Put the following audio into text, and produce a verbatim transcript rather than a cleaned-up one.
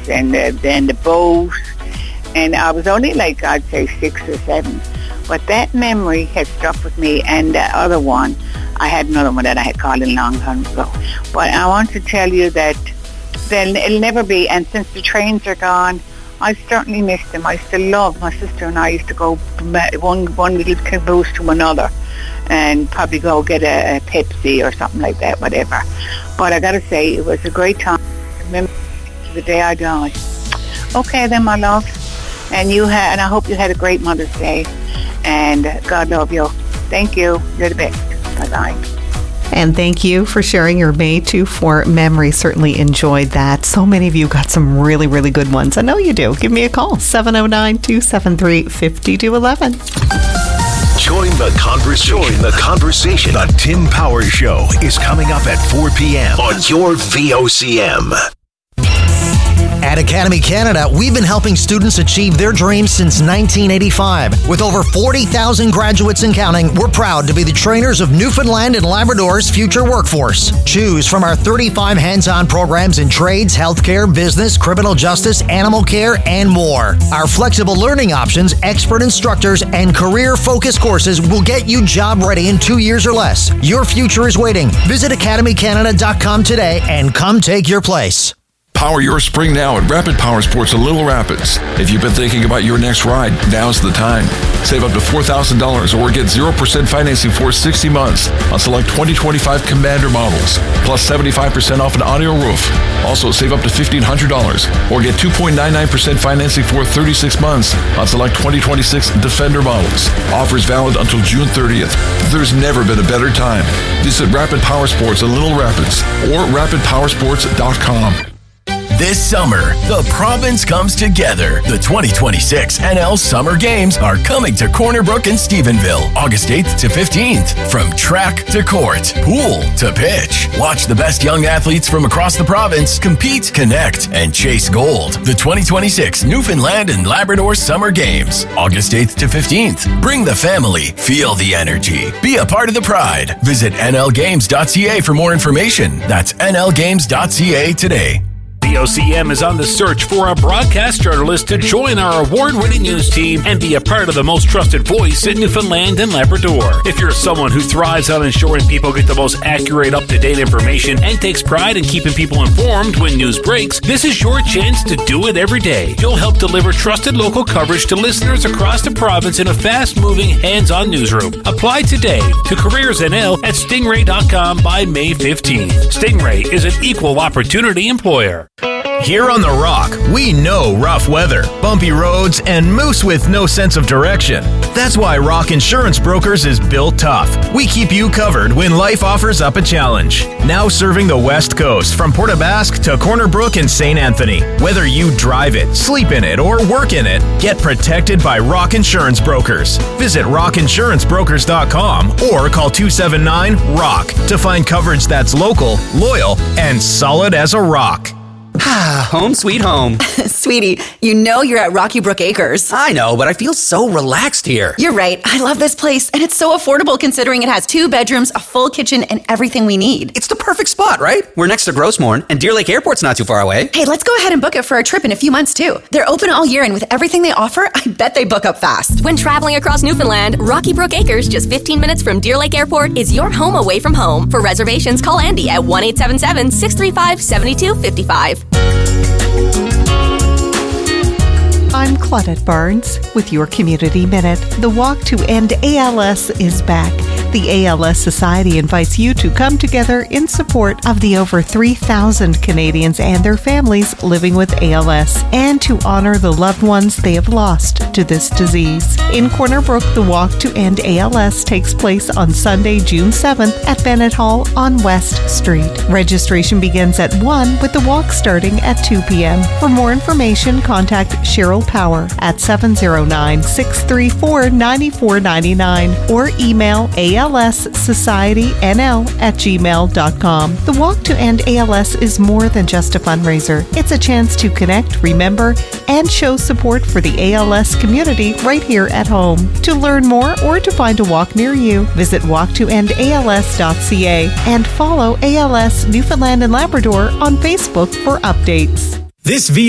and the, then the boat. And I was only like, I'd say six or seven. But that memory has stuck with me. And the other one, I had another one that I had called a long time ago. But I want to tell you that they'll, it'll never be. And since the trains are gone, I certainly miss them. I still love, my sister and I used to go from one, one little caboose to another and probably go get a, a Pepsi or something like that, whatever. But I got to say, it was a great time. Remember the day I died. Okay then, my love. And you had, and I hope you had a great Mother's Day. And God love you. Thank you. You're the best. Bye-bye. And thank you for sharing your May twenty-fourth memory. Certainly enjoyed that. So many of you got some really, really good ones. I know you do. Give me a call, seven oh nine, two seven three, five two one one. Join the conversation. Join the conversation. The Tim Powers Show is coming up at four p.m. on your V O C M. At Academy Canada, we've been helping students achieve their dreams since nineteen eighty-five. With over forty thousand graduates and counting, we're proud to be the trainers of Newfoundland and Labrador's future workforce. Choose from our thirty-five hands-on programs in trades, healthcare, business, criminal justice, animal care, and more. Our flexible learning options, expert instructors, and career-focused courses will get you job ready in two years or less. Your future is waiting. Visit academy canada dot com today and come take your place. Power your spring now at Rapid Power Sports in Little Rapids. If you've been thinking about your next ride, now's the time. Save up to four thousand dollars or get zero percent financing for sixty months on select twenty twenty-five Commander models, plus seventy-five percent off an audio roof. Also, save up to fifteen hundred dollars or get two point nine nine percent financing for thirty-six months on select twenty twenty-six Defender models. Offers valid until June thirtieth. There's never been a better time. Visit Rapid Power Sports in Little Rapids or rapid power sports dot com. This summer, the province comes together. The twenty twenty-six N L Summer Games are coming to Corner Brook in Stephenville, August eighth to fifteenth. From track to court, pool to pitch. Watch the best young athletes from across the province compete, connect, and chase gold. The twenty twenty-six Newfoundland and Labrador Summer Games, August eighth to fifteenth. Bring the family, feel the energy, be a part of the pride. Visit N L games dot c a for more information. That's N L games dot c a today. V O C M is on the search for a broadcast journalist to join our award-winning news team and be a part of the most trusted voice in Newfoundland and Labrador. If you're someone who thrives on ensuring people get the most accurate, up-to-date information and takes pride in keeping people informed when news breaks, this is your chance to do it every day. You'll help deliver trusted local coverage to listeners across the province in a fast-moving, hands-on newsroom. Apply today to Careers N L at stingray dot com by May fifteenth. Stingray is an equal opportunity employer. Here on The Rock, we know rough weather, bumpy roads, and moose with no sense of direction. That's why Rock Insurance Brokers is built tough. We keep you covered when life offers up a challenge. Now serving the West Coast from Port aux Basques to Corner Brook and Saint Anthony. Whether you drive it, sleep in it, or work in it, get protected by Rock Insurance Brokers. Visit rock insurance brokers dot com or call two seven nine ROCK to find coverage that's local, loyal, and solid as a rock. Ah, home sweet home. Sweetie, you know you're at Rocky Brook Acres. I know, but I feel so relaxed here. You're right. I love this place, and it's so affordable considering it has two bedrooms, a full kitchen, and everything we need. It's the perfect spot, right? We're next to Grossmorn, and Deer Lake Airport's not too far away. Hey, let's go ahead and book it for a trip in a few months, too. They're open all year, and with everything they offer, I bet they book up fast. When traveling across Newfoundland, Rocky Brook Acres, just fifteen minutes from Deer Lake Airport, is your home away from home. For reservations, call Andy at one eight seven seven, six three five, seven two five five. I'm Claudette Barnes with your Community Minute. The Walk to End A L S is back. The A L S Society invites you to come together in support of the over three thousand Canadians and their families living with A L S and to honor the loved ones they have lost to this disease. In Corner Brook, the Walk to End A L S takes place on Sunday, June seventh at Bennett Hall on West Street. Registration begins at one with the walk starting at two p.m. For more information, contact Cheryl Power at seven oh nine, six three four, nine four nine nine or email A L S Society N L at gmail dot com. The Walk to End A L S is more than just a fundraiser. It's a chance to connect, remember, and show support for the A L S community right here at home. To learn more or to find a walk near you, visit walk to end A L S dot c a and follow A L S Newfoundland and Labrador on Facebook for updates. This V